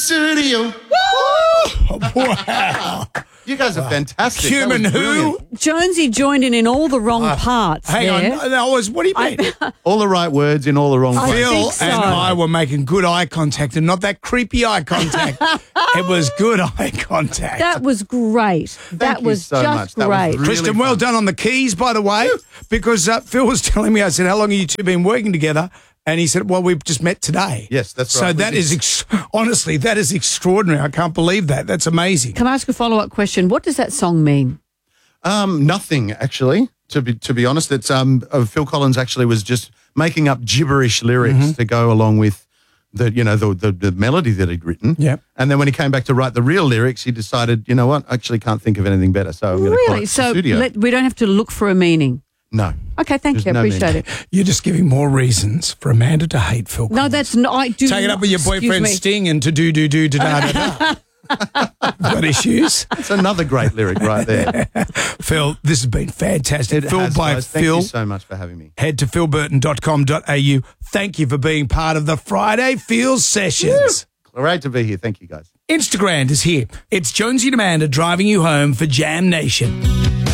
studio. Wow. You guys are fantastic. Human That was who? brilliant. Jonesy joined in all the wrong parts. Hang there. on. That was, what do you mean? All the right words in all the wrong places. Phil think so. and I were making good eye contact and not that creepy eye contact. It was good eye contact. That was great. That you was so just much. That was great. really Kristen, well fun. done on the keys, by the way, because Phil was telling me, I said, how long have you two been working together? And he said, well, we've just met today. Yes, that's so right. So that is, honestly, that is extraordinary. I can't believe that. That's amazing. Can I ask a follow-up question? What does that song mean? Nothing, actually. To be honest, it's Phil Collins actually was just making up gibberish lyrics to go along with the melody that he'd written. Yep. And then when he came back to write the real lyrics, he decided, you know what, I actually can't think of anything better, so I'm going to call Really? it So studio. we don't have to look for a meaning. No. Okay, thank There's you. I no appreciate meaning. it. You're just giving more reasons for Amanda to hate Phil No, Collins. that's not. I do. Take it up with your excuse boyfriend me. Sting and to do da da da. Got issues? It's another great lyric right there. Phil, this has been fantastic. It Phil has, by guys. Thank Phil. you so much for having me. Head to philburton.com.au. Thank you for being part of the Friday Feels sessions. Great to be here. Thank you, guys. Instagram is here. It's Jonesy and Amanda driving you home for Jam Nation.